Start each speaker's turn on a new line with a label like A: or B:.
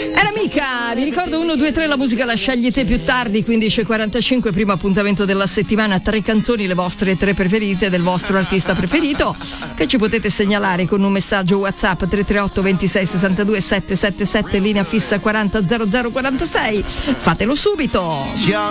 A: Era mica, vi ricordo 1, 2, 3 la musica la scegli te più tardi, 15:45, primo appuntamento della settimana, 3 canzoni, le vostre 3 preferite del vostro artista preferito, che ci potete segnalare con un messaggio WhatsApp 338 26 62 777, linea fissa 40 00 46. Fatelo subito.